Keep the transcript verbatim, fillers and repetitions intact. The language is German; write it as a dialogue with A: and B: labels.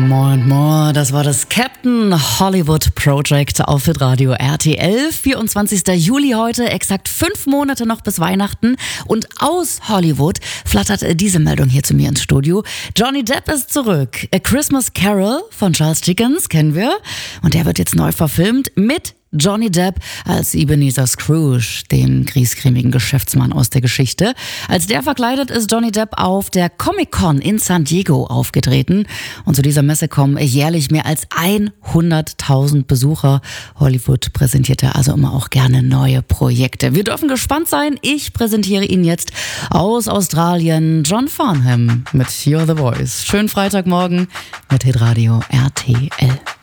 A: Moin, moin, das war das Captain Hollywood Project auf Hitradio R T L. vierundzwanzigster Juli heute, exakt fünf Monate noch bis Weihnachten. Und aus Hollywood flattert diese Meldung hier zu mir ins Studio. Johnny Depp ist zurück. A Christmas Carol von Charles Dickens kennen wir. Und der wird jetzt neu verfilmt mit Johnny Depp als Ebenezer Scrooge, dem griesgrämigen Geschäftsmann aus der Geschichte. Als der verkleidet ist Johnny Depp auf der Comic-Con in San Diego aufgetreten. Und zu dieser Messe kommen jährlich mehr als hunderttausend Besucher. Hollywood präsentierte also immer auch gerne neue Projekte. Wir dürfen gespannt sein. Ich präsentiere Ihnen jetzt aus Australien John Farnham mit You're the Voice. Schönen Freitagmorgen mit Hitradio R T L.